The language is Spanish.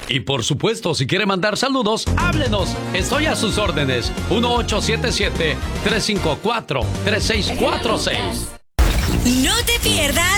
Y por supuesto, si quiere mandar saludos, háblenos. Estoy a sus órdenes. 1877-354-3646. No te pierdas